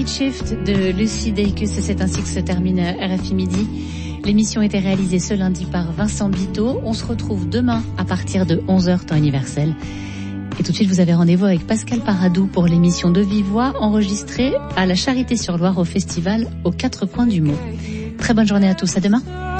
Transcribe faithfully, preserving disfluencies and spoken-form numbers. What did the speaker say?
Night Shift de Lucy Dacus, et c'est ainsi que se termine R F I Midi. L'émission était réalisée ce lundi par Vincent Biteau. On se retrouve demain à partir de onze heures temps universel. Et tout de suite, vous avez rendez-vous avec Pascal Paradou pour l'émission de Vive Voix enregistrée à la Charité-sur-Loire au festival aux Quatre Coins du Mont. Très bonne journée à tous, à demain.